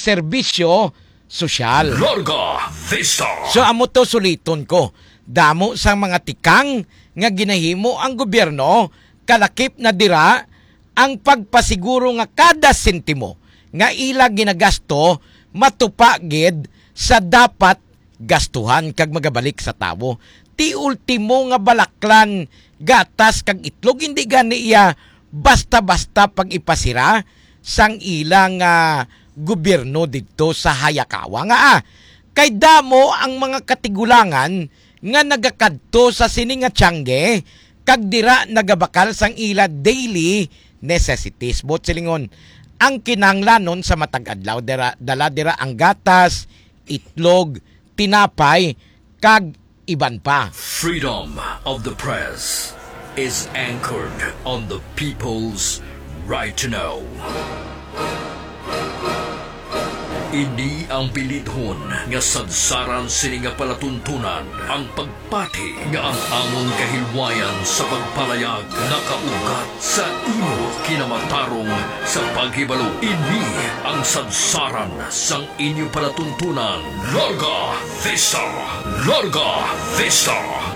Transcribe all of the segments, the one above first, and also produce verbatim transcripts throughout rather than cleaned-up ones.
serbisyo sosyal. Larga Vista. So amo to suliton ko. Damo sang mga tikang nga ginahimo ang gobyerno kalakip na dira ang pagpasiguro nga kada sentimo nga ila ginagasto matupa gid sa dapat gastuhan kag magabalik sa tawo. Ti ultimo nga balaklan gatas kag itlog hindi gani iya basta-basta pag ipasira sang ilang uh, gobyerno dito sa Hayakawa nga ah. Kay damo ang mga katigulangan nga nagakadto sa sini nga tiyangge kag dira nagabakal sang ila daily necessities. Bot silingon, ang kinanglanon sa matag adlaw dira, dala dira ang gatas, itlog, tinapay kag iban pa. Freedom of the press is anchored on the people's right to know. Ini ang pilithon nga sadsaran sini nga palatuntunan ang pagpati nga ang among kahilwayan sa pagpalayag nakaugat sa imo kinamatarong sa paghibalo. Ini ang sadsaran sang inyo palatuntunan. Larga Vista! Larga Vista!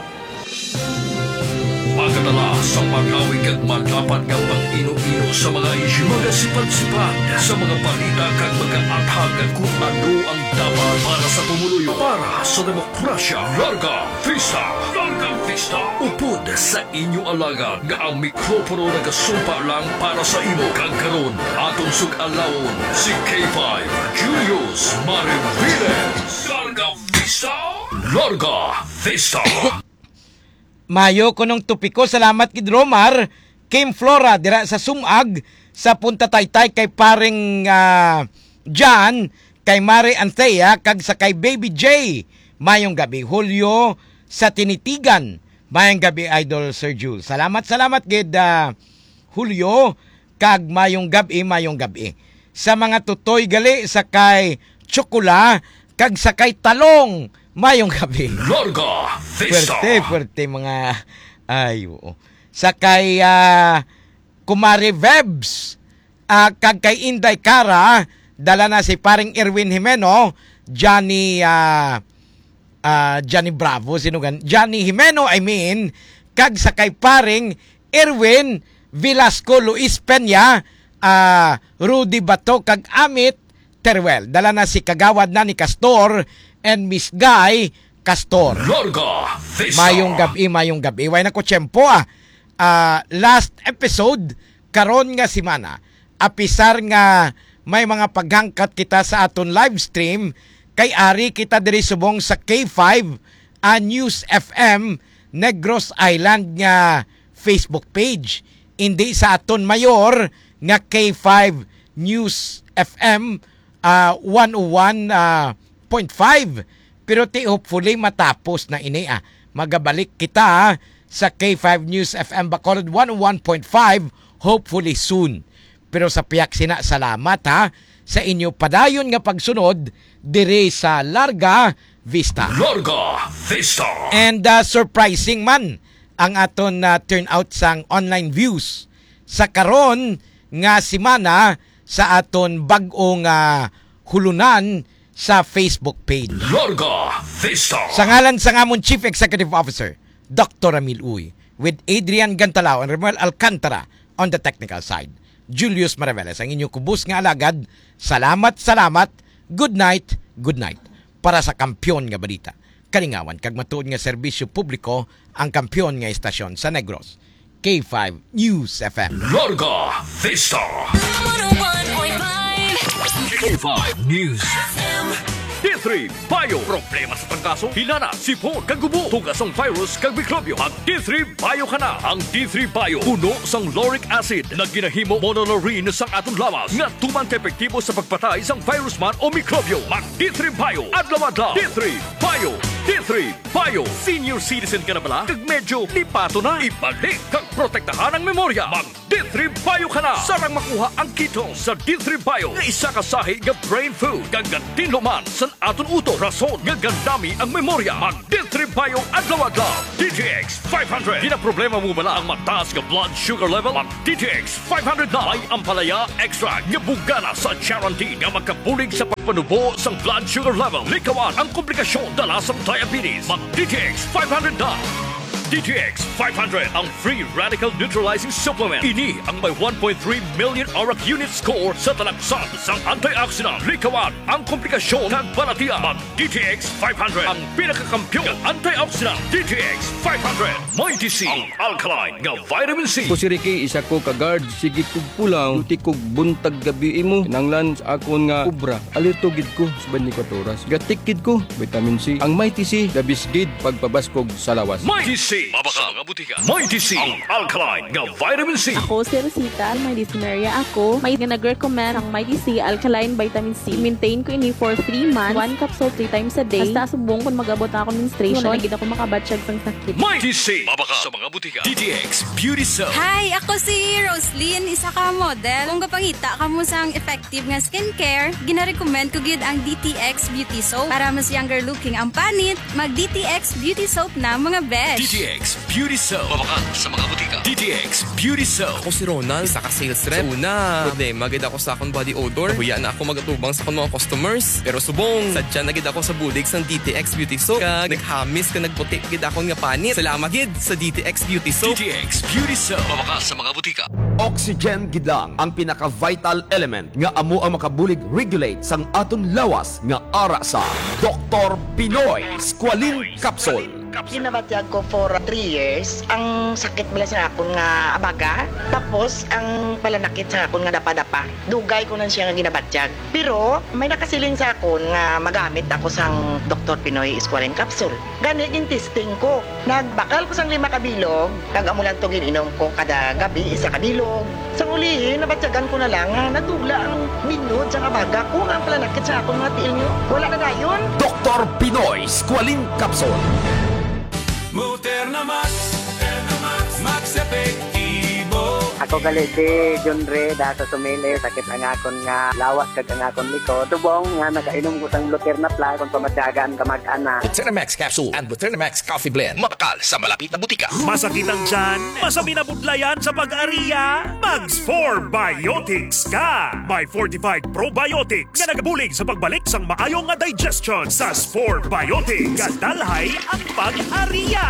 Pagkatala sa pag-awig at madapat ng pang-ino-ino sa mga isyu, mga sipad-sipad sa mga balita kag mga athag kung ano ang dapat para sa pumuluyo, para sa demokrasya. Larga Vista! Larga Vista! Upod sa inyo alagad nga ang mikropono nagasumpa lang para sa imo. Kag karon atong sug-alawon si K five Julius Mariviles. Larga Vista! Larga Vista! Mayo ko nung tupiko, salamat kid Romar, Kim Flora, dira sa Sumag, sa Punta Taytay kay paring uh, John, kay Mari Anthea, kag sa kay Baby J. Mayong gabi, Julio, sa Tinitigan. Mayong gabi, Idol Sir Jules. Salamat, salamat kid uh, Julio, kag mayong gabi, mayong gabi. Sa mga tutoy gali, sa kay Chokula, kag sa kay Talong, mayong gabi. Larga Vista! Puerte, puerte mga... Ay, oo. Sa kay uh, Kumari Vebs, uh, kag kay Inday Cara, dala na si paring Erwin Jimeno, Johnny, uh, uh, Johnny Bravo, sino gan? Johnny Jimeno, I mean, kag sa kay paring Erwin Velasco Luis Peña, uh, Rudy Bato, kag Amit Teruel. Dala na si Kagawad na ni Castor, and Miss Guy Castor. Larga Vista! Mayong gabi, mayong gabi. Way na ko tiyempo ah. Uh, last episode, karon nga simana. Apisar nga may mga paghangkat kita sa aton live stream, kay ari kita diri subong sa K five uh, News F M Negros Island nga Facebook page. Hindi sa aton mayor nga K five News F M uh, one oh one uh, point five, pero ti hopefully matapos na ini ah. Magabalik kita ah, sa K five News F M Bacolod one oh one point five hopefully soon. Pero sa piyak sina salamat ha sa inyo padayon nga pagsunod dire sa Larga Vista. Larga Vista! And uh, surprising man ang aton uh, turnout sang online views sa karon nga simana sa aton bag-ong uh, hulunan sa Facebook page. Larga Vista! Sa ngalan sa ngamon Chief Executive Officer, Doctor Ramil Uy, with Adrian Gantalao and Romuel Alcantara on the technical side. Julius Mariveles, ang inyong kubus nga alagad. Salamat, salamat. Good night, good night. Para sa kampyon nga balita. Kalingawan, kag matuod nga serbisyo publiko, ang kampyon nga estasyon sa Negros. K five News F M. Larga Vista! one oh one point five K five News F M. D three Bio. Problema sa trangkaso, hinana, sipon, kagubo, tugas ang virus, kag mikrobyo. Ang D three Bio ka na. Ang D three Bio, puno sang lauric acid na ginahimo monolaurin sang atong lawas nga tuman ka-epektibo sa pagpatay sang virus man o mikrobyo. Mag D three Bio. Adlaw-adlaw. D three Bio. D three Bio. Senior citizen ka na bala? Kag medyo lipato na. Ibalik kag protektahan ang memorya. Mag D three Bio ka na. Sarang makuha ang ketone sa D three Bio nga isa ka sahi nga brain food kag tinluman sa aton uto. Rason nga gandami ang memorya. Mag D three three Bio Adlaw-Adlaw. D T X five hundred. Ginaproblema mo bala ang mataas nga blood sugar level? Mag D T X five hundred na. May ampalaya extract nga bugana sa Charantin nga magkabulig sa pagpanubo sa blood sugar level. Likawan ang komplikasyon dala sa diabetes. Mag D T X five hundred na. D T X five hundred, ang free radical neutralizing supplement. Ini ang may one point three million auric unit score sa talaksan sang antioxidant. Likawan ang komplikasyon ng balatian. Mag D T X five hundred, ang pinakakampyon ng antioxidant. D T X five hundred, may D C, ang alkaline nga vitamin C. Ko si Ricky, isa ko ka-guard. Sige kog pulang, luti kog buntag gabi imo. Kinanglan sa akon nga kubra. Alerto gid ko sa twenty-four oras. Gatikid ko, vitamin C. Ang may T C, labis gid pagpabaskog sa lawas. May D C, mabaka mga butika. May D C, ang alkaline nga vitamin C. Ako si Rosita, may dysuria ako. May nag-recommend ang may D C Alkaline Vitamin C. Maintain ko ini for three months. One capsule three times a day. Hasta subong kung mag-abot na ako menstruation. Wala gid ako makabatsyag sang sakit. May D C, mabaka sa mga butika. D T X Beauty Soap. Hi, ako si Roslyn, isa ka model. Kung kapangita ka mo sang effective nga skincare, gina-recommend ko gid ang D T X Beauty Soap. Para mas younger looking ang panit, mag-D T X Beauty Soap na mga besh. D T X Beauty Soap. Mabaka sa mga butika. D T X Beauty Soap. Ako si Ronald, isa ka sales rep. Una, problema gid ako sa akong body odor. Huya na ako magatubang sa akong mga customers. Pero subong, sadya na gid ako sa bulig sang D T X Beauty Soap. Kag naghamis ka nagputi gid ako nga panit. Salamat gid sa D T X Beauty Soap. D T X Beauty Soap. Mabaka sa mga butika. Oxygen gid lang ang pinaka-vital element nga amo ang makabulig regulate sang aton lawas nga ara sa Doktor Pinoy Squalene Capsule. Ginabatyag ko for three years. Ang sakit bala sa akon nga abaga. Tapos, ang palanakit sa akon nga dapa-dapa. Dugay ko na siya nga ginabatyag. Pero, may nakasiling sa akon nga magamit ako sang Doktor Pinoy Squalene Capsule. Gani yung testing ko. Nagbakal ko sang lima kabilog. Kag-amulan to gininom ko kada gabi isa kabilog. Sa ulihin, nabatyagan ko na lang nga natugla ang minod sa abaga ko. Ang palanakit sa akon nga tiil nyo. Wala na dayon. Doktor Pinoy Squalene Capsule. Muterna Max, Muterna Max, Max Epektibo. Ako gali si John Ray, da sa sumili, sakit ang akon nga lawas kag ang akon liko. Tubong nga nakainom ko sang Luterna Plus kung pamatyagan ka mag-ana. Luterna Max Capsule and Luterna Max Coffee Blend. Mabakal sa malapit na butika. Masakit ang tiyan, masabi na budlayan sa pag-ariya, Mags four Biotics ka. May fortified probiotics nga nagabulig sa pagbalik sang maayong nga digestion sa four Biotics. Kadalhay ang pag-ariya.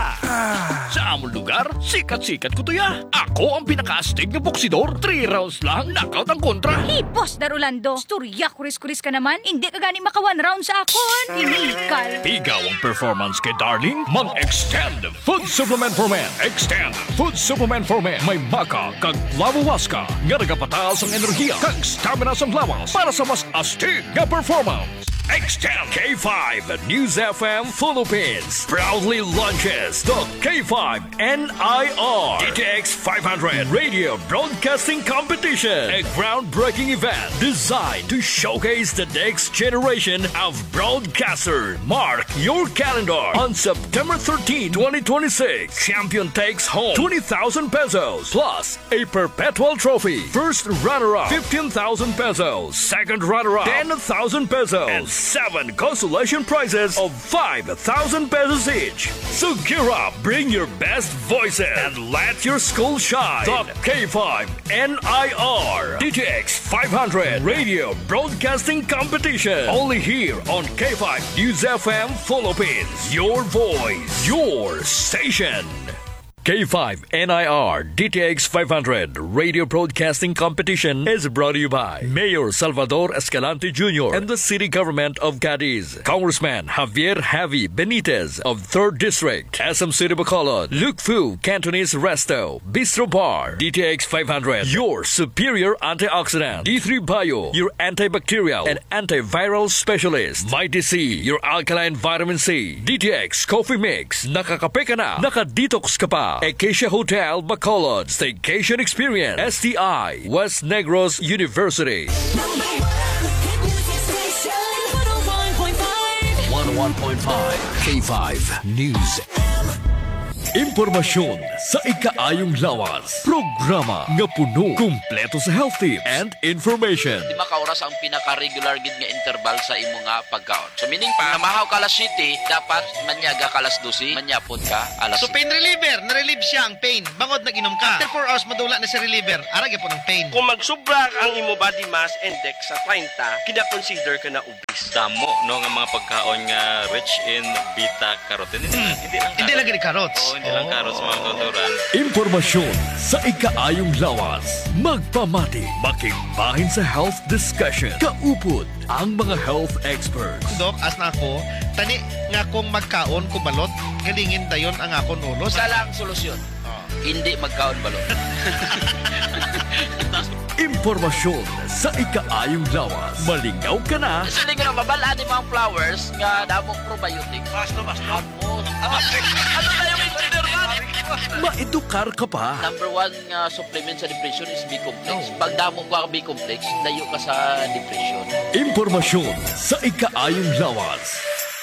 Sa among lugar, sikat-sikat ko to ya. Ako ang pinaka-astig na boksidor. Three rounds lang, knockout ang kontra. Hipos, Darulando. Storya, kuris-kuris ka naman. Hindi ka gani maka one round sa akon. Inikal. Ikaw ang performance kay Darling. Mag-extend Food Supplement for Men. Extend Food Supplement for Men. May maka kag lawawas ka. Nga nagapataas ang enerhiya kag stamina sa lawas para sa mas astig na performance. Extend K five News F M Philippines proudly launches the K five N I R D T X five hundred Radio Broadcasting Competition, a groundbreaking event designed to showcase the next generation of broadcasters. Mark your calendar on September thirteenth, twenty twenty-six. Champion takes home twenty thousand pesos plus a perpetual trophy. First runner-up fifteen thousand pesos. Second runner-up ten thousand pesos. And seven consolation prizes of five thousand pesos each. So gear up, bring your best voices, and let your school shine. The K five N I R D T X five hundred Radio Broadcasting Competition. Only here on K five News F M Philippines. Your voice, your station. K five N I R D T X five hundred Radio Broadcasting Competition is brought to you by Mayor Salvador Escalante Junior and the City Government of Cadiz, Congressman Javier Javi Benitez of third District, S M City Bacolod, Luke Fu Cantonese Resto, Bistro Bar, D T X five hundred, your superior antioxidant, D three Bio, your antibacterial and antiviral specialist, Mighty C, your alkaline vitamin C, D T X Coffee Mix, nakakape ka na, nakadetox ka pa, Acacia Hotel Bacolod Staycation Experience, S T I West Negros University. one oh one point five K five News. Impormasyon sa ikaayong lawas. Programa nga puno, kumpleto sa health tips and information. Di makaoras ang pinaka-regular gid nga interval sa imo nga pagkaon. So meaning pa, namahaw ka alas siyete, dapat manyaga ka alas dose, manyapod ka alas So pain reliever, na-relieve siya ang pain. Bangod nag-inom ka. After four hours, madula na si reliever. Arag po ng pain. Kung magsubra ang imo body mass index sa thirty, kina-consider ka na obese. Damo no nga mga pagkaon nga rich in beta carotene. Hmm. Hindi lang Hindi lang gani carrots. Oo, hindi lang carrots mga tuturan. Impormasyon sa ikaayong lawas. Magpamati, makigbahin sa health discussion. Kaupod ang mga health experts. Dok, as na ako, tani nga kung magkaon ko balot, galingin dayon ang akon ulo. Isa lang solusyon. Hindi magkaon balot. Impormasyon sa ikaayong lawas. Malingaw ka na. Sa linggo na mabalaan ni mga flowers nga damong probiotic. Basto, basto. Ano na yung engineer man? Maedukar ka pa. Number one nga supplement sa depression is B-complex. Pag damo ko ang B-complex, layo ka sa depression. Impormasyon sa ikaayong lawas.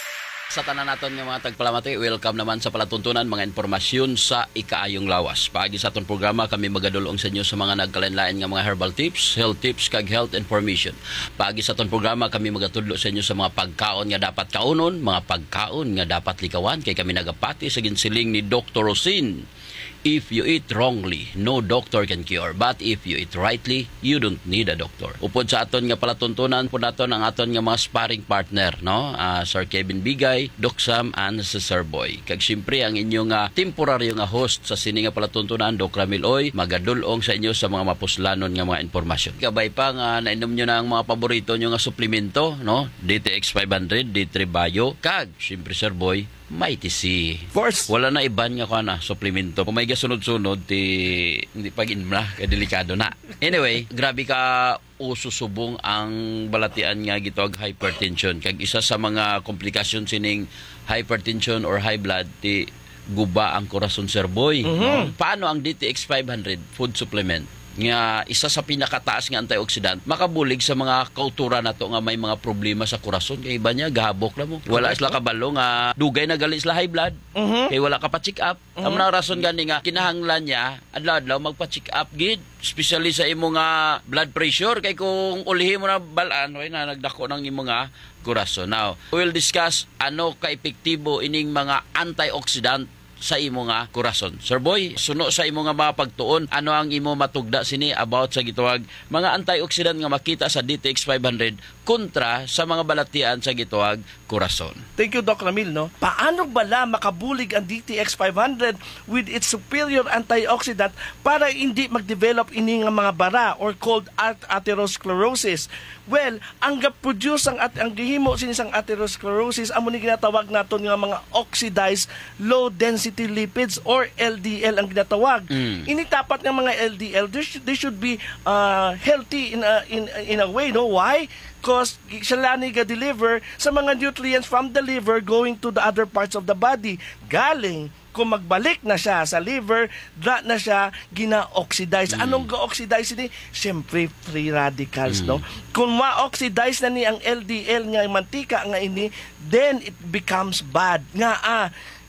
Sa tanan naton nga mga tagpalamati, welcome naman sa palatuntunan mga impormasyon sa ikaayong lawas. Paagi sa aton programa kami magadulong sa inyo sa mga nagkalain-lain nga mga herbal tips, health tips kag health information. Paagi sa aton programa kami magatudlo sa inyo sa mga pagkaon nga dapat kaunon, mga pagkaon nga dapat likawan kay kami nagapati sa ginsiling ni Doctor Rosin. If you eat wrongly, no doctor can cure. But if you eat rightly, you don't need a doctor. Upod sa aton nga palatuntunan po naton ang aton nga mga sparring partner, no? Uh, Sir Kevin Bigay, Doc Sam, and si Sir Boy. Kag siyempre ang inyong uh, temporaryo nga host sa sini nga palatuntunan, Doc Ramil Oy, magadulong sa inyo sa mga mapuslanon nga mga informasyon. Kabay pa nga nainom nyo na ang mga paborito nyo nga suplemento, no? D T X five hundred, D three Bio, kag siyempre Sir Boy, Mighty C. Force. Wala na iban nga ko na suplemento. Kung may gasunod-sunod, ti hindi pag-inom na, kaya delikado na. Anyway, grabe ka ususubong ang balatian nga gitog hypertension. Kag isa sa mga komplikasyon sining hypertension or high blood, ti guba ang korason, Sir Boy. Mm-hmm. Paano ang D T X five hundred food supplement? Nga isa sa pinakataas nga antioxidant makabulig sa mga kautura nato nga may mga problema sa korason kay iba niya gahabok lang mo wala sila kabalo nga dugay na gali sila high blood mm-hmm. kay wala ka pa check up mm-hmm. ang mga rason gani nga kinahanglan niya adlaw-adlaw magpa check up gid especially sa imo nga blood pressure kay kung ulihi mo na balaan way na nagdako ng imo nga korason. Now we'll discuss ano ka epektibo ining mga antioxidant sa imo nga korason. Sir Boy, suno sa imo nga mga pagtuon, ano ang imo matugda sini about sa gituwag mga antioxidant nga makita sa D T X five hundred kontra sa mga balatian sa gituwag korason. Thank you, Doc Ramil. No? Paano bala makabulig ang D T X five hundred with its superior antioxidant para hindi mag-develop ini nga mga bara or called atherosclerosis? Well, ang ga-produce ang at ang gihimo sinisang atherosclerosis amo ni ginatawag naton nga mga oxidized low density lipids or L D L ang ginatawag. Mm. Ini tapat ng mga L D L they should, they should be uh, healthy in a, in in a way, no? Why? Because sila ni ga-deliver sa mga nutrients from the liver going to the other parts of the body. Galing kung magbalik na siya sa liver, da na siya gina-oxidize. Mm. Anong ga-oxidize ni? Siyempre, free radicals, mm. no? Kung ma-oxidize na ni ang L D L nga, mantika nga ini, then it becomes bad. Nga, ah,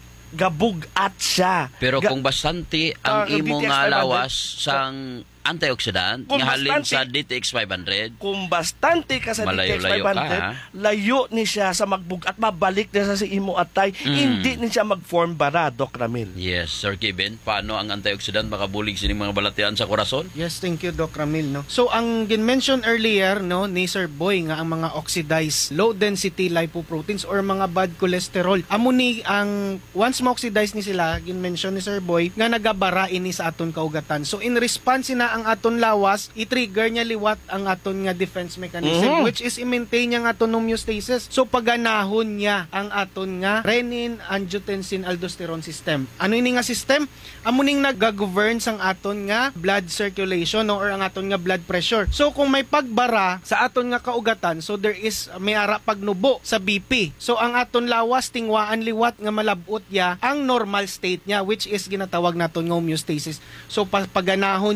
gabugat siya. Pero Ga- kung bastante ang uh, imo D T X nga five hundred, lawas sang antioxidant Kung nga halin bastante- sa D T X five hundred, kung bastante ka sa D T X Malayo-layo five hundred, ka, ha? layo ni siya sa magbug at mabalik na sa si imo atay, Mm. hindi ni siya mag-form bara, Doc Ramil. yes, Sir Kevin, paano ang antioxidant makabulig sining mga balatian sa korason? Yes, thank you, Doc Ramil. No? So, ang gin-mention earlier no, ni Sir Boy nga ang mga oxidized low-density lipoproteins or mga bad cholesterol. Amo ni ang once ma-oxidize ni sila, gin-mention ni Sir Boy, nga nagabara ini sa aton kaugatan. So, in response na ang aton lawas, i-trigger niya liwat ang aton nga defense mechanism, Mhm. which is i-maintain niya ang aton homeostasis. So, paganahon niya ang aton nga renin, angiotensin, aldosterone system. Ano ini nga system? Amo ning nag-govern sang aton nga blood circulation no, or ang aton nga blood pressure. So kung may pagbara sa aton nga kaugatan, so there is may ara pagnubo sa B P. So ang aton lawas tingwaan liwat nga malabot ya ang normal state niya which is ginatawag naton nga homeostasis. So pa- paganahon niya ang ning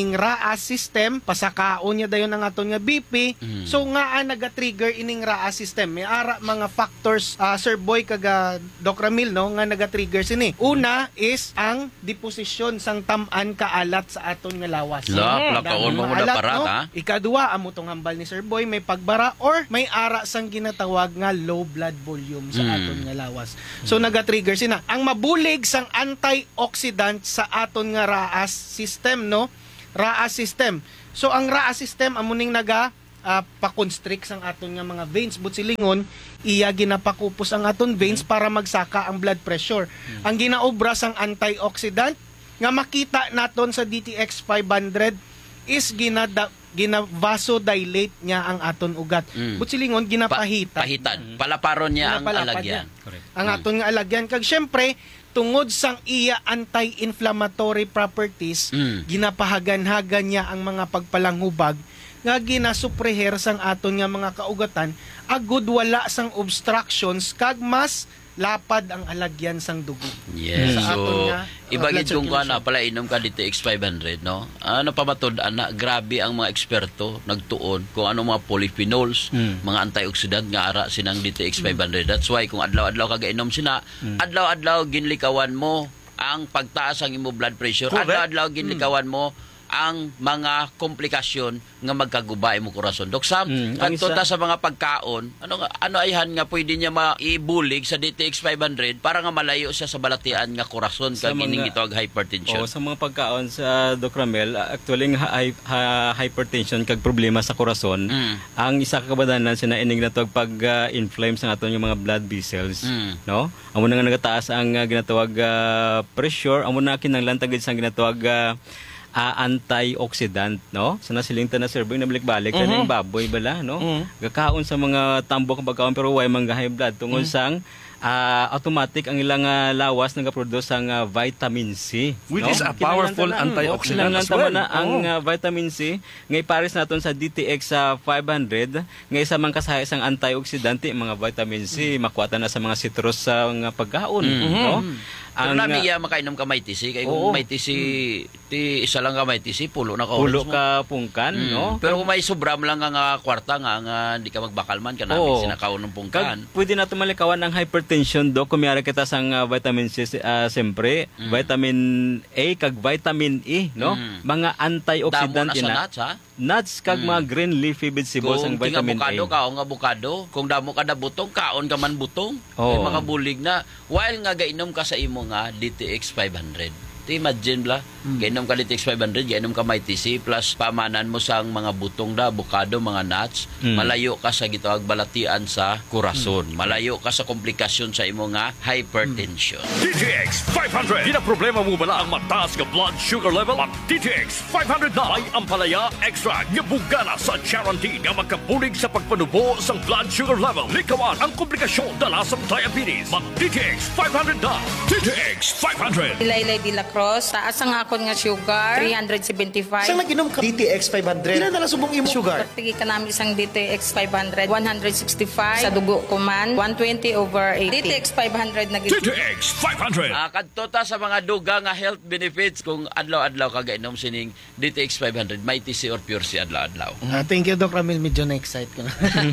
ining R A S system, pasakaon niya dayon ang aton nga B P. Mm. So nga ang naga-trigger ining R A S system. May ara mga factors uh, Sir Boy kaga Doc Ramil no nga naga-trigger sini. Una is ang deposition sang tam-an kaalat sa aton nga lawas. La, plakaon mo muna para ha. Ikaduha amo tong hambal ni Sir Boy may pagbara or may ara sang ginatawag nga low blood volume sa Mm. aton nga lawas. So naga-trigger sina. Ang mabulig sang antioxidant sa aton nga R A S system no. R A S system. So ang R A S system amuning naga uh, pa-constrict sang aton nga mga veins but silingon iya ginapakupos ang aton veins para magsaka ang blood pressure. Ang ginaobra sang antioxidant nga makita naton sa D T X five hundred is ginada gina-vasodilate niya ang aton ugat. Mm. But silingon ginapahitan. Pahitan. Palaparon niya ang Pinapalapad alagyan. niya. Ang aton nga alagyan kag syempre tungod sang iya anti-inflammatory properties, Mm. ginapahagan-hagan niya ang mga pagpalanghubag nga ginasupreher sang aton nga mga kaugatan agud wala sang obstructions kag mas lapad ang alagyan sang dugo. Yes. Sa aton So, nga, uh, ibagid blood kung circulation. kana pala inom ka D T X five hundred, no? Ano pa matod ana, grabe ang mga eksperto nagtuon kung ano mga polyphenols, Mm. mga antioxidant nga ara sinang D T X five hundred. That's why kung adlaw-adlaw ka gainom sina, Mm. adlaw-adlaw ginlikawan mo ang pagtaas ang imo blood pressure. Correct. Adlaw-adlaw ginlikawan mo ang mga komplikasyon nga magkaguba imo korason. Dok Sam, Mm, ang kadto isa- ta sa mga pagkaon, ano nga ano ayhan nga pwede niya maibulig sa D T X five hundred para nga malayo siya sa balatian nga korason Sa kag ining mga- gitawag hypertension. Oo, sa mga pagkaon sa Doc Ramel, actually nga hi- ha- hypertension kag problema sa korason, Mm. ang isa ka kabadanan sina ining natawag pag uh, inflame sa aton yung mga blood vessels, Mm. no? Amo na nga nagataas ang uh, ginatawag uh, pressure, amo na kinahanglan tagid sang ginatawag uh, uh, antioxidant, no? Sa nasilingtan na Sir Boy nabalik-balik Mhm. kaning baboy bala, no? Mhm. Gakaon sa mga tambok nga pagkaon pero way mangga high blood tungod Mhm. sang ah, automatic ang ilang ah, lawas nagaproduce ang ah, vitamin C, Which no? is a Kinahanglan powerful tama- antioxidant kinahanglan as tama well. na ang Oo. ah, vitamin C nga ipares naton sa D T X sa five hundred nga isa man kasahi isang antioxidant mga vitamin C makuwatan na sa mga citrus sa mga pagkaon, Mhm. no? Pero Ang, nami ah, iya makainom ka may T C kay Oo. kung may T C ti isa lang ka may T C pulo na ka pulo oras mo. ka pungkan, Mm. no? Pero kung may sobra mo lang nga nga kwarta nga nga di ka magbakal man kanami Oo. sinakaon ng pungkan. Kag pwede nato malikawan ang hypertension do kung mayara kita sang ah, vitamin C uh, siyempre, Mm. vitamin A kag vitamin E, no? Mm. Mga antioxidant Damo na sa ina. nuts, ha? Nuts kag Mm. mga green leafy vegetables ang Kung tinga vitamin bukado, A. kaon nga bukado. Kung damo ka na butong, kaon ka man butong. Oo. May makabulig na. While nga gainom ka sa imo nga D T X five hundred. Ti imagine bla, Mm. gainom ka D T X five hundred, gainom ka may T C, plus pamanan mo sang mga butong da, bukado, mga nuts, Mm. malayo ka sa gitawag balatian sa kurason. Malayo ka sa komplikasyon sa imo nga hypertension. D T X five hundred. Di na problema mo bala ang mataas nga blood sugar level? Ang D T X five hundred na ay ampalaya extra nga bugana sa guarantee nga magkabulig sa pagpanubo sang blood sugar level. Likawan ang komplikasyon dala sa diabetes. Mag D T X five hundred na. D T X five hundred. Laylay de la Cruz, taas ang akon nga sugar, three seventy-five. Saan nag-inom ka? D T X five hundred. Kailan na subong imo sugar? Pagtigi ka namin isang D T X five hundred, one sixty-five. Sa dugo ko man, one twenty over eighty. D T X five hundred na D T X five hundred. Ah, kadto ta sa mga duga nga health benefits kung adlaw-adlaw ka gainom sining D T X five hundred, may T C or pure C adlaw-adlaw. Ah, thank you Doc Ramil, medyo na-excite ko na.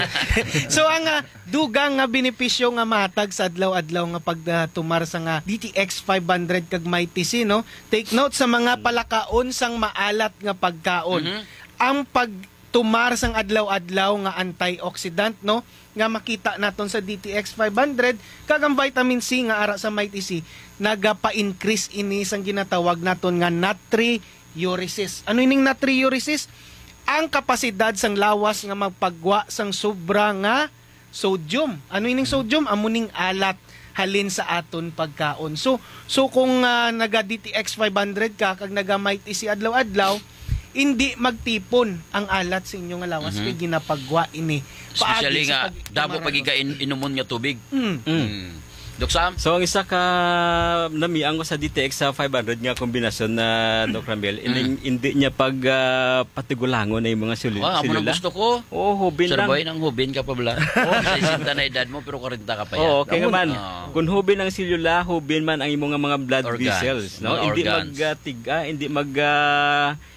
So ang ah, dugang nga benepisyo nga matag sa adlaw-adlaw nga pagtumar sa nga D T X five hundred kag may T C, no? Take note sa mga palakaon sang maalat nga pagkaon. Mhm. Ang pagtumar sang adlaw-adlaw nga antioxidant, no? Nga makita naton sa D T X five hundred kag ang vitamin C nga ara sa may T C nagapa-increase ini sang ginatawag naton nga natriuresis. Ano ining natriuresis? Ang kapasidad sang lawas nga magpagwa sang sobra nga sodium. Ano ining sodium? Amuning alat halin sa aton pagkaon. So so kung uh, naga D T X five hundred ka kag naga may T C adlaw-adlaw, hindi magtipon ang alat sa inyong lawas Mhm. kay ginapagwa ini. Especially Paagi sa nga pag- damo pagiga in, inumon nga tubig. Mm. Mm. Dok Sam? So ang isa ka namiang ko sa D T X sa five hundred nga kombinasyon na Doc Ramel, ining hindi niya pag uh, patigulangon na yung mga sul- Wow, amo silula. na gusto ko. Oh, hubin Sir lang. Boy, nang hubin ka pa bala. Oh, sesenta na edad mo pero forty ka pa yan. Oo, okay Amo man. na. Kung hubin ang silula, hubin man ang imong nga mga blood Organs, vessels, no? mga Hindi organs. magtiga, hindi mag ah,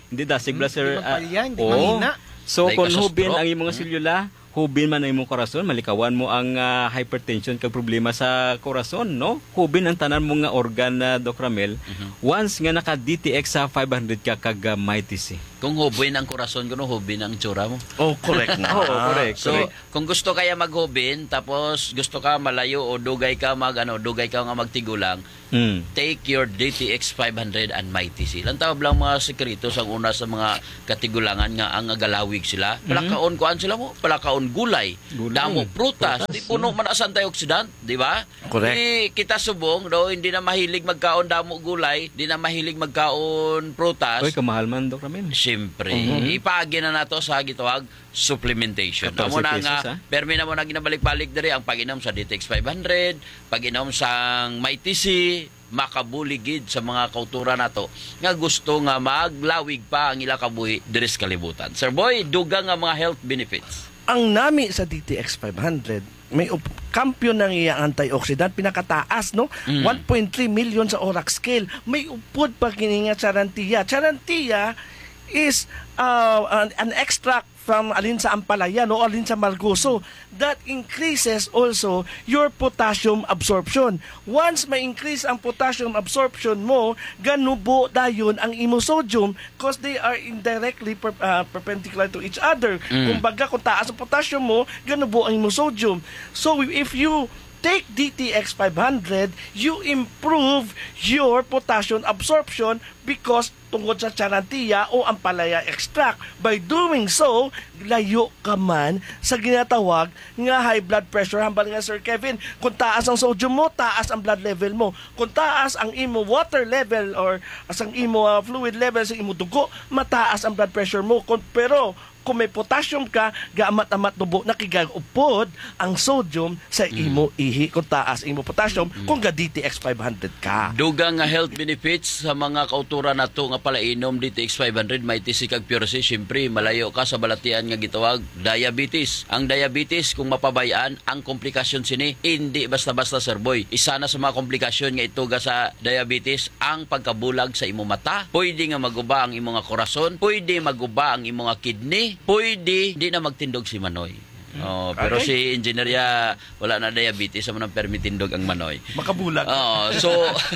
Hindi dasig bla sir. Di magpalyan, di oo. mahina. So Like kung sa hubin stroke. ang imong selula, hubin man ang imong korason, malikawan mo ang ah, hypertension kag problema sa korason, no? Hubin ang tanan mo nga organ na Doc Ramel. Once nga naka D T X sa five hundred ka kag uh, mighty C. Kung hubin ang korason ko, no, hubin ang tsura mo. Oh, correct na. Oo, correct, So, correct. kung gusto kaya maghubin, tapos gusto ka malayo o dugay ka mag, ano, dugay ka nga magtigulang, Mm. take your D T X five hundred and Mighty C. Lang tawag lang mga sekretos ang una sa mga katigulangan nga ang galawig sila. Palakaon kuan sila mo, palakaon gulay, Gulay. damo prutas, di puno man as antioxidant, di ba? Correct. Di kita subong do hindi na mahilig magkaon damo gulay, di na mahilig magkaon prutas. Oy, kamahal man Doc Ramel. Siyempre, Mhm. ipaagi na nato sa gitawag supplementation. fourteen Amo na pesos, nga, ha? permi na mo na ginabalik-balik diri ang pag-inom sa D T X five hundred, pag-inom sang Mighty C, makabuligid sa mga kautura nato nga gusto nga maglawig pa ang ila kabuhi diri sa kalibutan. Sir Boy, dugang nga mga health benefits. Ang nami sa D T X five hundred, may up- kampiyon ng iya antioxidant, pinakataas, no? Mm. one point three million sa Orac scale. May upod pa kininga charantia. Charantia is uh, an, an extract from alin sa ampalaya, no? Alin sa margoso. That increases also your potassium absorption. Once may increase ang potassium absorption mo, ganubo dayon ang imosodium because they are indirectly per, uh, perpendicular to each other. Mm. Kung baga, kung taas ang potassium mo, ganubo ang imosodium. So if you take D T X five hundred, you improve your potassium absorption because tungkol sa charantia o ampalaya extract. By doing so, layo ka man sa ginatawag nga high blood pressure. Hambal nga Sir Kevin, kung taas ang sodium mo, taas ang blood level mo. Kung taas ang imo water level or as ang imo uh, fluid level sa imo dugo, mataas ang blood pressure mo. Kung, pero kung may potassium ka, gaamat-amat dubo, nakigag-upod ang sodium sa imo ihi kung taas imo potassium kung ga D T X five hundred ka. Dugang nga health benefits sa mga kautura nato nga palainom D T X five hundred, Mighty C kag Pure C. Siyempre, malayo ka sa balatian nga gitawag diabetes. Ang diabetes, kung mapabayaan, ang komplikasyon sini, hindi basta-basta Sir Boy. Isa na sa mga komplikasyon nga ituga sa diabetes, ang pagkabulag sa imo mata. Pwede nga maguba ang imo nga korason, pwede maguba ang imo nga kidney, pwede di na magtindog si Manoy. Oh, pero Okay. si engineer wala na diabetes, amo nang permitindog ang Manoy. Makabulag. Oh, so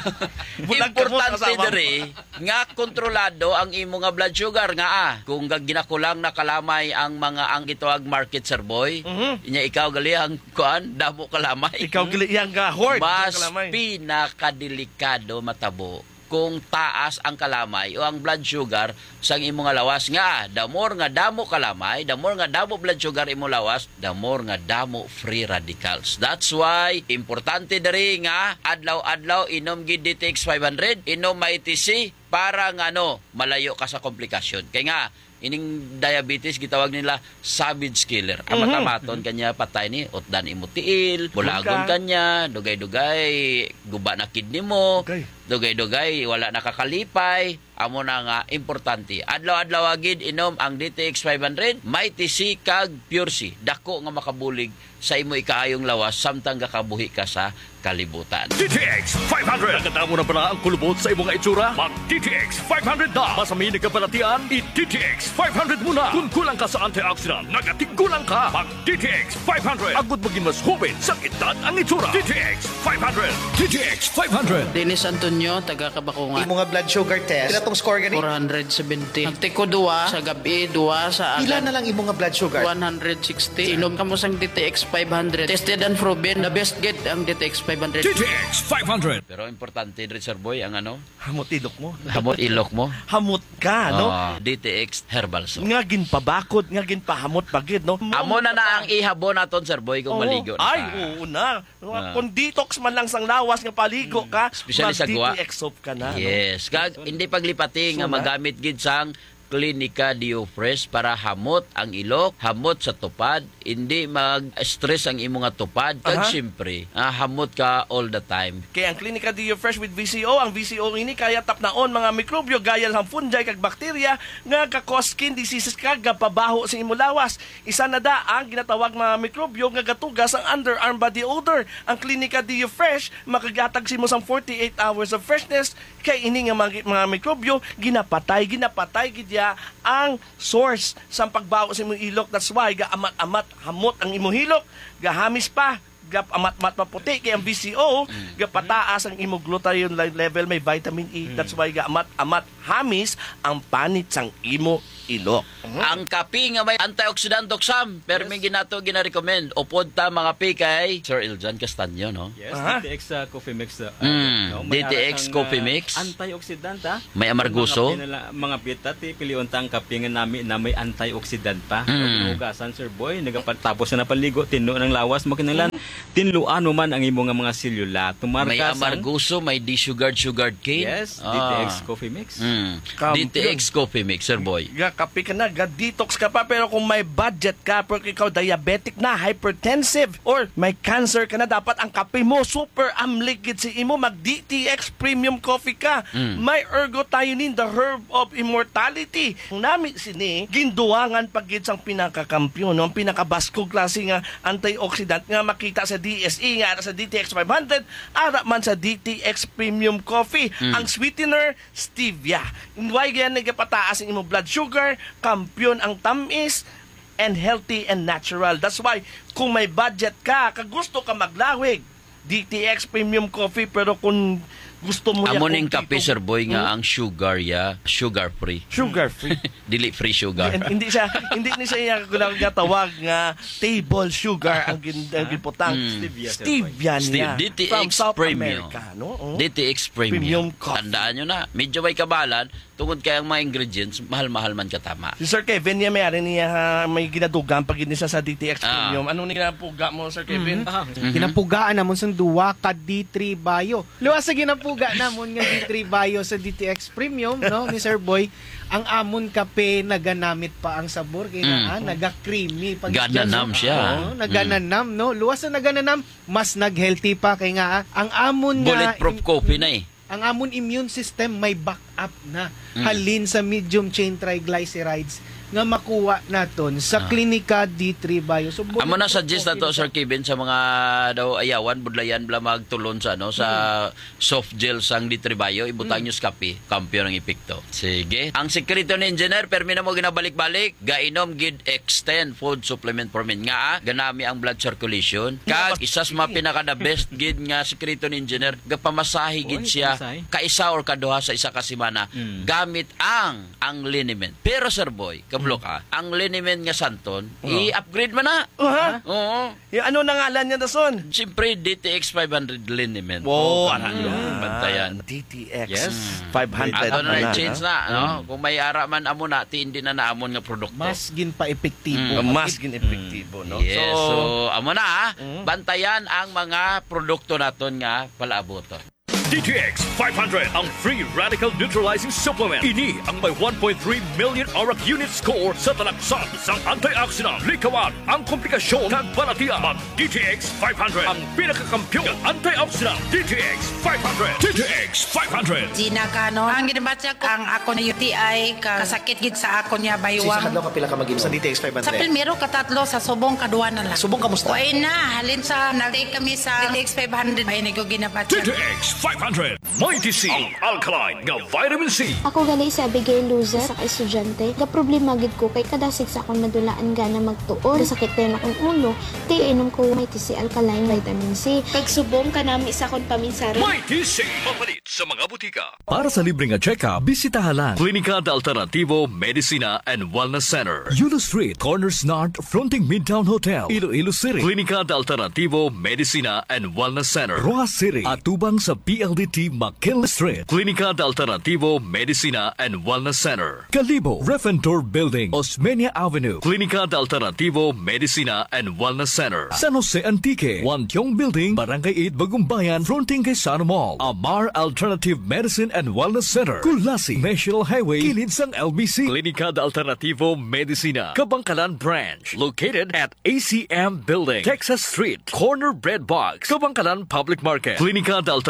Bulag ka mo sa importante asawa mo. diri nga kontrolado ang imo nga blood sugar nga ah. Kung gag ginakulang na kalamay ang mga ang gitawag market Sir Boy, inya ikaw gali ang kuan damo kalamay. Ikaw gali yang ga hoard. Mas kalamay. pinakadelikado matabo kung taas ang kalamay o ang blood sugar sang imo nga lawas nga the more nga damo kalamay, the more nga damo blood sugar imo lawas, the more nga damo free radicals. That's why importante diri nga adlaw-adlaw inom gid D T X five hundred, inom Mighty C para nga no malayo ka sa komplikasyon. Kay nga ining diabetes gitawag nila savage killer. Amat-amaton kanya patay ni utdan imo tiil, bulagon kanya, dugay-dugay guba na kidney mo. Okay. Dugay-dugay wala nakakalipay. Amo na nga importante. Adlaw-adlaw agid inom ang D T X five hundred, Mighty C kag Pure C. Dako nga makabulig sa imo ikaayong lawas samtang gakabuhi ka sa kalibutan. D T X five hundred. Nagadamo na pala ang kulubot sa imong itsura? Mag D T X five hundred na. Masamin ka palatian, i-D T X five hundred muna. Kung kulang ka sa antioxidant, nagatigulang ka. Mag D T X five hundred. Agud maging mas hubin sa edad ang itsura. D T X five hundred. D T X five hundred. Dennis Antonio, taga Kabakungan. Imo nga blood sugar test. Pila tong score gani? four seventy. Nagtiko duwa sa gabi, duwa sa Pila agad. na lang imo nga blood sugar? one sixty. Inom ka mo sang D T X five hundred. Tested and proven. The best get ang D T X five hundred. D T X five hundred. Pero importante rin Sir Boy ang ano? Hamot ilok mo. Hamot ilok mo. Hamot ka, no? Ah, D T X Herbal Soap. Nga ginpabakod, nga ginpahamot pagid, no? Amo na na ang ihabo naton Sir Boy kung Oo. maligo na Ay, ka. oo na. Ah. Kung detox man lang sang lawas nga paligo ka, Especially sa guwa. mag-D T X soap ka na. no? Yes, kag hindi paglipati nga So, na? magamit gid sang Clinica Diofresh para hamot ang ilok, hamot sa tupad, hindi mag-stress ang imo nga tupad, kag Aha. siyempre, ah, hamot ka all the time. Kaya ang Clinica Dio Fresh with V C O, ang V C O ini kaya tapnaon mga mikrobyo gaya ng fungi kag bakterya nga ka-cause skin diseases kag pabaho sa imo lawas. Isa na da ang ginatawag mga mikrobyo nga gatugas ang underarm body odor. Ang Clinica Dio Fresh makagatag sa imo sang forty-eight hours of freshness kay ini nga mga, mga mikrobyo ginapatay, ginapatay gid iya ang source sa pagbaho sa imong ilok. That's why ga amat-amat hamot ang imong hilok, gahamis pa, ga amat-amat maputi kay ang B C O, ga pataas ang imong glutathione level, may vitamin E. That's why ga amat-amat hamis ang panit sang imo ilok. Ang kape nga may antioxidant Sam, pero may ginato gina-recommend. Upod ta mga pi kay Sir Iljan Castaño, no? Yes, uh-huh. D T X uh, Coffee Mix. Uh, mm, no? D T X ang, Coffee uh, Mix. Antioxidant, ha? May amarguso. Mga, pinala, mga bita, ti piliun tang kape nga nami na may antioxidant pa. Mm. So, pinugasan, Sir Boy, nagapatapos na napaligo, tinlo ng lawas, makinanglan, tinluan man ang imo nga mga selula. Tumarka may amarguso, may D-sugared, sugared cane. Yes, ah. D T X Coffee Mix. Mm. D T X Coffee Mix, Sir Boy. Ga kape ka na, ga detox ka pa, pero kung may budget ka, pero ikaw diabetic na, hypertensive, or may cancer ka na, dapat ang kape mo super amlikid si imo, mag D T X Premium Coffee ka. Mm. May ergothioneine, the herb of immortality. Nami sini, ginduwangan pagid sang pinakakampiyon, no? Ang pinakabaskog klase nga antioxidant nga makita sa D S E, nga sa D T X five hundred, ara man sa D T X Premium Coffee. Mm. Ang sweetener, stevia. Why ganyan nagpataas ang imong blood sugar, kampiyon ang tamis, and healthy and natural. That's why, kung may budget ka, kagusto ka maglawig, D T X Premium Coffee, pero kung gusto mo amo ning kape, Sir Boy, nga ang sugar ya, sugar free. Sugar free. Dili free sugar. hindi siya hindi ni siya yung tawag nga table sugar ang gin- ang giputang. Mm. Stevia. Stevia niya. D T X From South Premium. America, no? Oh. D T X Premium. Premium coffee. Tandaan nyo na, medyo may kabalan, tungod kay ang mga ingredients, mahal-mahal man katama. Si Sir Kevin niya may ari niya ha, may ginadugang pag siya sa D T X Ah. Premium. Anong ginapuga mo, Sir Kevin? Mm-hmm. Mm-hmm. Ginapugaan namon sa duwa ka D three Bio. Luwas sa ginapuga namon nga D three Bio sa D T X Premium, no, ni Sir Boy. Ang amon kape naganamit pa ang sabor kay na Mm. naga-creamy pag Gananam siya. Oh, nagananam, no. Luwas na nagananam, mas nag-healthy pa kay nga ang amon nga Bulletproof coffee na eh. ang amon immune system may backup na Mm. halin sa medium chain triglycerides nga makuha naton sa Ah. klinika D three Bio. So, Amo na suggest na to, Sir Kevin, sa mga daw ayawan, budlayan, bla magtulon sa ano, sa soft gel sang litribayo, ibutang nyo sa kape, kampiyon ang epekto. Sige. Ang sekreto ni engineer, permi na mo ginabalik-balik, gainom gid extend food supplement for men. Nga, ah, ganami ang blood circulation. Kag, isas mga pinaka the best gid nga sekreto ni engineer, gapamasahe gid siya, kaisa or kaduha sa isa ka semana, gamit ang ang liniment. Pero, Sir Boy, kablo ka, ang liniment nga santon, i-upgrade mo na. Uh-huh. Oo. Yung ano na ngalan niya na son? Siyempre, D T X five hundred liniment. Wow, ano mm. bantayan. D T X Yes. five hundred. Ato na na, change ha? na, no? Kung may ara man amo na, ti hindi na naamon nga produkto. mas gin pa epektibo. Mm. Mas gin-epektibo, no? Yes, so, amo na, ha? Mm. Bantayan ang mga produkto naton nga palaaboton. D T X five hundred, ang free radical neutralizing supplement. Ini ang may one point three million arak unit score sa talaksan sa antioxidant. Likawan ang komplikasyon kag balatian. Mag D T X five hundred, ang pinakakampiyon ng antioxidant. D T X five hundred. D T X five hundred. Gina Kano, ang ginabatya ko, ang ako na U T I, ka, kasakit gid sa ako niya Sisa baywang. kadlaw ka pila ka mag-inom sa D T X five Sa hundred. Pilmero, katatlo, sa subong, kaduwa na lang. Subong kamusta? Uy na, halin sa, nag-take kami sa D T X five hundred. Ay, ko D ginabatya. T X five hundred. Mighty C, ang alkaline nga vitamin C. Ako gali sa Abigail Luzer sa estudyante. Ga problema gid ko kay kadasig sa akong nadulaan gana magtuon. Sakit rin akong ulo. Ti inom ko Mighty C alkaline vitamin C. Pagsubong kanami sa akong paminsari. Mighty C, mapalit sa mga butika. Para sa libreng check-up, bisitahan lang Klinika de Alternativo Medicina and Wellness Center, Yulo Street, Corners North, fronting Midtown Hotel, Iloilo City. Klinika de Alternativo Medicina and Wellness Center, Rojas City, atubang sa P L D T McKinley Street. Klinika de Alternativo Medicina and Wellness Center, Calibo, Refentor Building, Osmeña Avenue. Klinika de Alternativo Medicina and Wellness Center, San Jose Antique, Wantiong Building, Barangay eight, Bagumbayan, fronting kay Sana Mall. Amar Alternative Medicine and Wellness Center, Kulasi, National Highway, kilid sang L B C. Klinika de Alternativo Medicina, Kabangkalan Branch, located at A C M Building, Texas Street, Corner Bread Box, Kabangkalan Public Market. Klinika de Alternativo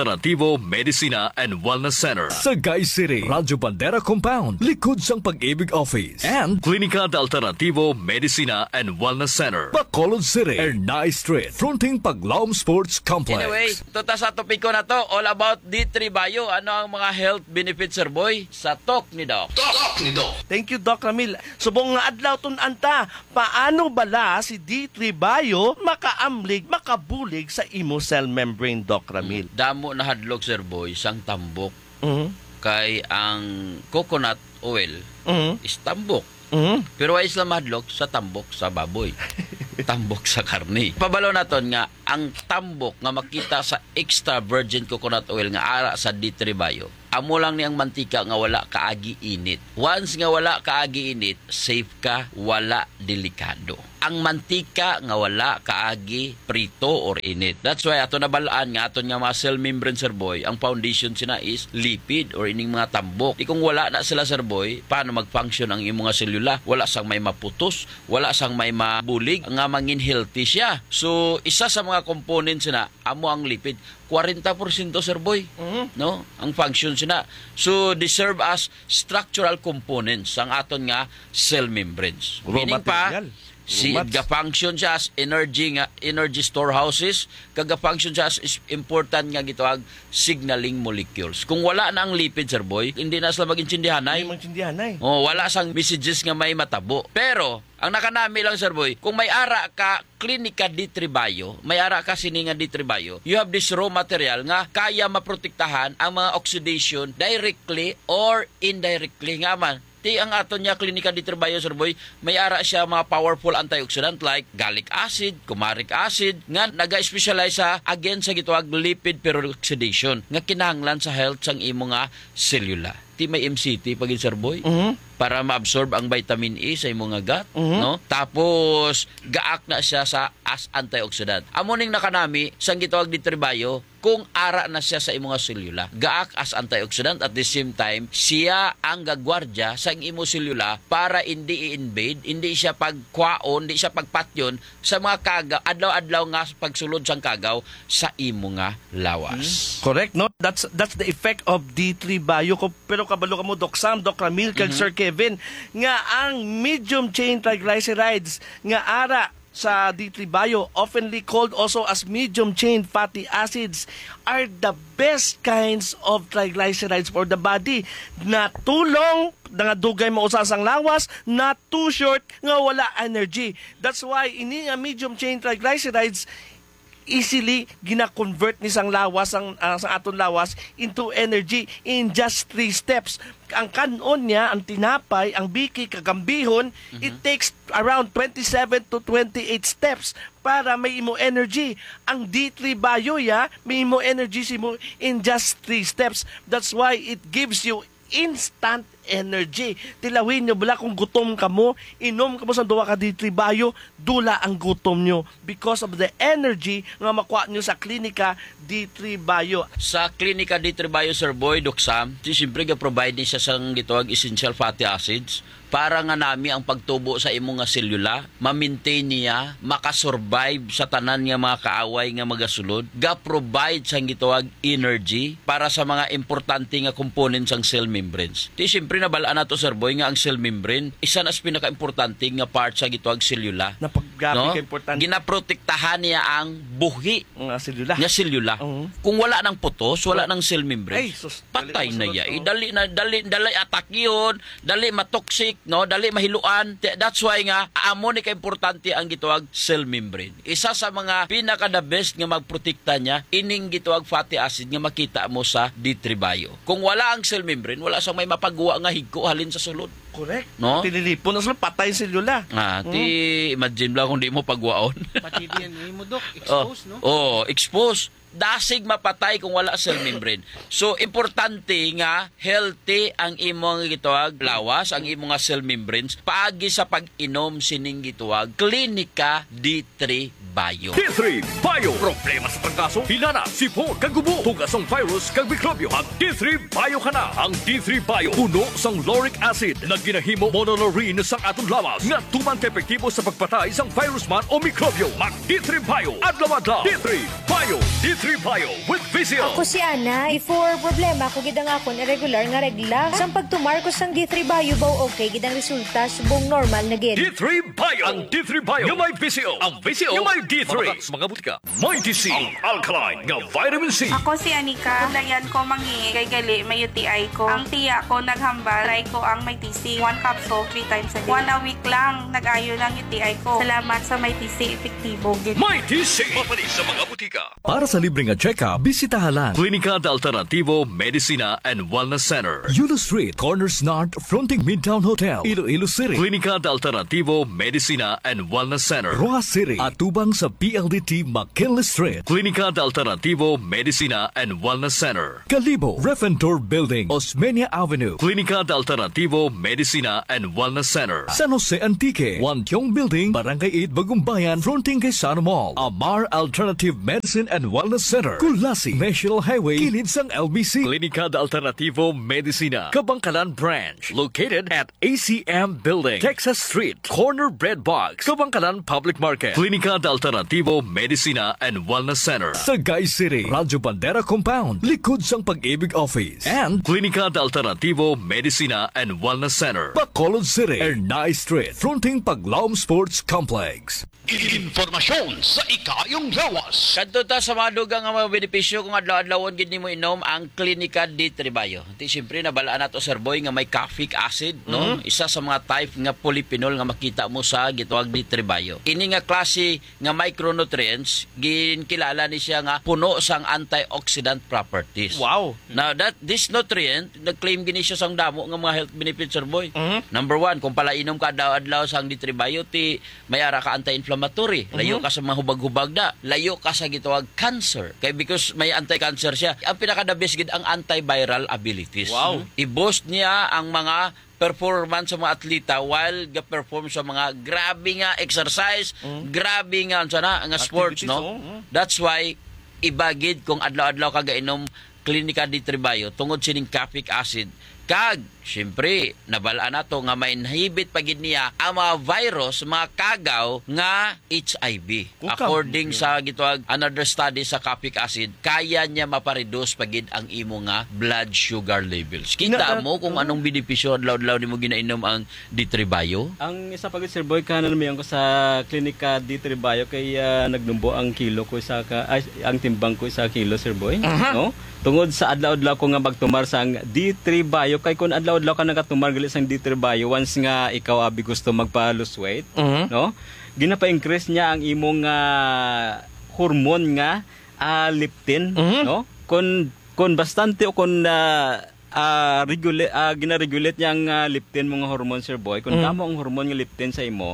Alternativo Medicina and Wellness Center sa Guy City, Radyo Bandera Compound, likod sang Pag-ibig Office, and Klinika de Alternativo Medicina and Wellness Center, Bacolod City, Ernay Street, fronting Paglaom Sports Complex. Anyway, tuta sa topiko na to, all about D three Bio. Ano ang mga health benefits, Sir Boy? Sa talk ni Doc. Talk ni Doc. Thank you, Doc Ramil. Subong nga adlaw tun anta, paano bala si D three Bio makaamlig, makabulig sa imo cell membrane, Doc Ramil? Damo na hadlok, Sir Boy, sang tambok. Mhm. Kay ang coconut oil Mhm. is tambok. Mhm. Pero ay isla madlok sa tambok sa baboy. Tambok sa karne. Pabalo naton nga ang tambok nga makita sa extra virgin coconut oil nga ara sa D three Bio. Amo lang ni ang mantika nga wala kaagi init. Once nga wala kaagi init, safe ka, wala delikado. Ang mantika nga wala kaagi prito or init. That's why ato nabalaan nga aton nga mga cell membrane, Sir Boy, ang foundation sina is lipid or ining mga tambok. Di kung wala na sila, Sir Boy, paano mag-function ang imong mga selula? Wala sang may maputos, wala sang may mabulig, nga mangin healthy siya. So isa sa mga components na amo ang lipid, forty percent, Sir Boy, Mhm. no? Ang function sina. So they serve as structural components ang aton nga cell membranes. Raw Meaning pa, material. si Raw mats. ga-function siya as energy nga energy storehouses, kaga-function siya as is important nga gitawag signaling molecules. Kung wala na ang lipid, Sir Boy, hindi na sila mag-intindihanay. Hindi magtindihanay. Oh, wala sang messages nga may matabo. Pero ang nakanami lang, Sir Boy, kung may ara ka Klinika D three Bio, may ara ka sini nga D three Bio, you have this raw material nga kaya maprotektahan ang mga oxidation directly or indirectly nga man. Ti ang aton niya Klinika D three Bio, Sir Boy, may ara siya mga powerful antioxidant like gallic acid, kumaric acid, nga naga-specialize sa against sa gitawag lipid peroxidation nga kinahanglan sa health sang imo nga selula. Ti may M C T pagin, Sir Boy, Mhm. para ma-absorb ang vitamin E sa imong nga gut, Mhm. no? Tapos gaak na siya sa as antioxidant. Amo ning nakanami sang gitawag D three Bio, kung ara na siya sa imong selula, gaak as antioxidant at the same time siya ang gagwardya sa imong selula para hindi i-invade, hindi siya pagkwaon, hindi siya pagpatyon sa mga kagaw, adlaw-adlaw nga pagsulod sang kagaw sa imong nga lawas. Correct, no? That's that's the effect of D three Bio. Ko- Pero kabalo ka mo, Doc Sam, Doc Ramil, kag Mhm. Sir Kevin, nga ang medium chain triglycerides nga ara sa D three Bio, oftenly called also as medium chain fatty acids, are the best kinds of triglycerides for the body. Na tulong nga dugay mausasang lawas, not too short nga wala energy. That's why ini nga medium chain triglycerides easily gina-convert ni sang lawas ang uh, sa aton lawas into energy in just three steps. Ang kanon niya, ang tinapay, ang biki, kagambihon, mm-hmm. it takes around twenty-seven to twenty-eight steps para may imo energy. Ang D three Bio ya, may imo energy simo in just three steps. That's why it gives you instant energy. Tilawin nyo bala kung gutom ka mo, inom ka mo sa duwa ka D three Bio, dula ang gutom nyo because of the energy nga makuha nyo sa Klinika D three Bio. Sa Klinika D three Bio, Sir Boy, Doc Sam, siyempre ga-provide ni siya sang gitawag essential fatty acids para nga nami ang pagtubo sa imong nga selula, ma-maintain niya, makasurvive sa tanan nga mga kaaway nga magasulod, ga-provide sang gitawag energy para sa mga importante nga components sang cell membranes. Di siyempre nabalaan nato, Sir Boy, nga ang cell membrane isa na sa pinaka-importante nga part sa gitawag selula. Napaggabi no? ka importante. Ginaprotektahan niya ang buhi nga selula. Nga selula. Uh-huh. Kung wala nang putos, wala nang cell membrane. Ay, sus, patay na sunod, ya. oh. Eh, dali na dali dali attack yun, dali matoxic, no? Dali mahiluan. That's why nga amo ni ka importante ang gitawag cell membrane. Isa sa mga pinaka the best nga magprotekta niya ining gitawag fatty acid nga makita mo sa D three Bio. Kung wala ang cell membrane, wala sa may mapagawa nga higko halin sa sulod. Correct. No? Tililipon na sila, patay ang selula. Ah, ti imagine lang kung di mo pagwaon. Pati D N A mo, Doc, expose, no? Oh, expose. Dasig mapatay kung wala cell membrane. So, importante nga healthy ang imong gitawag lawas, ang imong nga cell membranes paagi sa pag-inom sining gitawag Klinika D three Bio. D three Bio. Problema sa trangkaso, hinana, sipon, kagubo, tugasong virus, kag mikrobyo. Ang D three Bio ka na. Ang D three Bio, puno sang lauric acid na ginahimo monolaurin sang atong lawas nga tuman ka epektibo sa pagpatay sang virus man o mikrobyo. Mag D three Bio. Adlaw-adlaw. D three Bio. Bio, D three Bio with Visio. Ako si Ana, before problema ko gidang akon irregular nga regla. Sang pagtumar ko sang D three Bio baw okay gidang resulta subong normal na gid. D three Bio. Ang D three Bio nga may Visio. Ang Visio nga may D three. Mga butika. May T C. Ang alkaline nga vitamin C. Ako si Anika. Dayan ko mangingi kay gali may U T I ko. Ang tiya ko naghambal. Try ko ang may T C. One capsule, three times a day. One a week lang. Nag-ayo ng U T I ko. Salamat sa may T C. Epektibo. May T C. Mapalit sa mga butika. Para sa libreng check-up, bisitahan lang Klinika de Alternativo Medicina and Wellness Center. Yulo Street, Corners North, fronting Midtown Hotel, Iloilo City. Klinika de Alternativo Medicina and Wellness Center. Roa City, atubang sa P L D T McKinley Street. Klinika de Alternativo Medicina and Wellness Center. Calibo, Refentor Building, Osmeña Avenue. Klinika de Alternativo Medicina and Wellness Center. San Jose Antique, Wantiong Building, Barangay eight, Bagumbayan, fronting kay Sano Mall. Amar Alternative Medicine and Wellness Center. Kulasi, National Highway, kilid sang L B C. Klinika de Alternativo Medicina, Kabangkalan Branch. Located at A C M Building, Texas Street, Corner Bread Box, Kabangkalan Public Market. Klinika de Alternativo Medicina and Wellness Center. Sagay City, Radyo Bandera Compound, likod sang Pag-ibig Office. And Klinika de Alternativo Medicina and Wellness Center, Bacolod City, Ernay Street, fronting Paglaom Sports Complex. Informasyon sa ikayong lawas. Kadto ta sa mga dugang nga mga benepisyo kung adlaw-adlawon gid nimo inom ang Klinika D three Bio. Ti siyempre nabalaan nato Sir Boy nga may caffeic acid, no? Mhm. Isa sa mga type nga polyphenol nga makita mo sa gitawag D three Bio. Ini nga klase nga micronutrients ginkilala ni siya nga puno sang antioxidant properties. Wow. Now that this nutrient nag-claim gini siya sang damo nga mga health benefits Sir Boy. Mhm. Number one, kung pala inom ka adlaw-adlaw sang D three Bio ti may ara ka anti-inflammatory. Layo Mhm. ka sa mga hubag-hubag na. Layo ka sa gitawag cancer. Kaya because may anti-cancer siya. Ang pinaka-the best gid ang antiviral abilities. Wow. I-boost niya ang mga performance sa mga atleta while ga-perform sa mga grabe nga exercise, grabe nga sana nga sports, Activities, no? oh. That's why ibagid kung adlaw-adlaw ka gainom Klinika D three Bio tungod sining caffeic acid kag syempre nabalaan nato nga ma-inhibit pagid niya ang mga virus, mga kagaw nga H I V. Kukam. According sa gitawag another study sa caffeic acid, kaya niya mapareduce pagid ang imo nga blood sugar levels. Kita Na- mo kung anong benepisyo adlaw-adlaw nimo ginainom ang D three Bio? Ang isa pagit Sir Boy kanan mo ko sa Klinika D three Bio kay uh, nagnumbo ang kilo ko sa ka, ay, ang timbang ko sa kilo Sir Boy, Aha. no? Tungod sa adlaw-adlaw ko nga magtumar sang D three Bio kay kun adlaw-adlaw ka nagatumar gali sang D three Bio once nga ikaw abi gusto magpa-lose weight, Mhm. no? Ginapa-increase niya ang imong uh, hormone nga uh, leptin, Mhm. no? Kun kun bastante o kun uh, uh, regulate uh, gina-regulate niya ang uh, leptin mga hormone Sir Boy. Kun Mhm. kamo ang hormone nga leptin sa imo,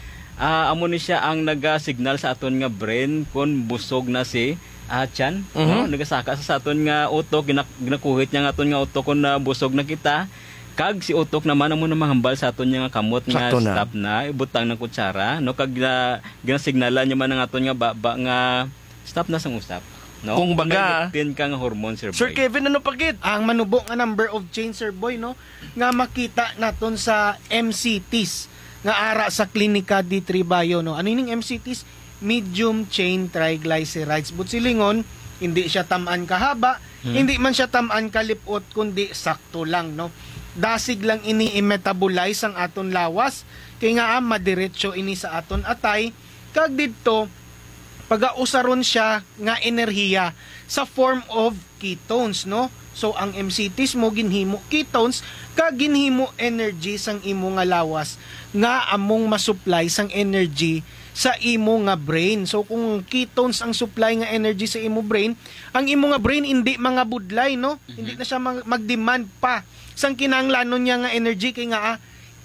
uh, amo ni siya ang naga-signal sa aton nga brain kun busog na si uh, tiyan, Mhm. no? Nagasaka sa aton nga utok, ginak ginakuhit niya nga aton nga utok kun uh, busog na kita. Kag si utok naman amo na mahambal sa aton nga kamot nga Sakto na. stop na ibutang ng kutsara, no? Kag uh, ginasignalan niya man ang aton nga baba nga stop na sang usap, no? Kung baga- may leptin ka nga hormone Sir Boy. Sir Kevin, ano pagit? Ang manubo nga number of chain, Sir Boy, no? Nga makita naton sa M C Ts nga ara sa Klinika D three Bio, no? Ano yung M C Ts? Medium chain triglycerides. But silingon, hindi siya tamaan kahaba, Hmm. hindi man siya tamaan kalipot, kundi sakto lang, no? Dasig lang ini i-metabolize ang aton lawas, kay nga ah, madiretso ini sa aton atay, kag didto pagausaron siya nga enerhiya sa form of ketones, no? So ang M C Ts mo ginhimo ketones kag ginhimo energy sang imo nga lawas nga among masupply sang energy sa imo nga brain. So kung ketones ang supply nga energy sa imo brain, ang imo nga brain hindi mga budlay, no? Mm-hmm. Hindi na siya mag- mag-demand pa sang kinahanglanon niya nga energy kay nga ah,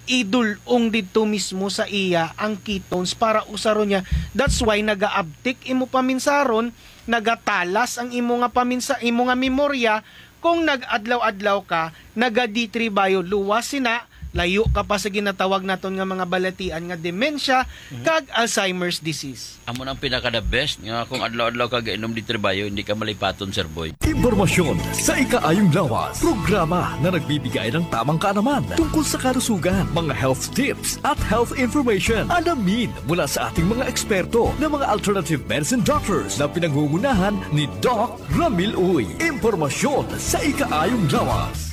idulong dito mismo sa iya ang ketones para usaron niya. That's why naga-uptick imo paminsaron, nagatalas ang imo nga paminsa, imo nga memorya kung nag-adlaw-adlaw ka, naga D three Bio luwas sina layo ka pa sa ginatawag naton nga mga balatian nga dementia kag Alzheimer's disease. Amo nang pinaka the best nga kung adlaw-adlaw ka gainom di trabayo hindi ka malipaton, Sir Boy. Impormasyon sa ikaayong lawas. Programa na nagbibigay ng tamang kaalaman tungkol sa kalusugan, mga health tips at health information. Alamin mula sa ating mga eksperto na mga alternative medicine doctors na pinangungunahan ni Doc Ramil Uy. Impormasyon sa ikaayong lawas.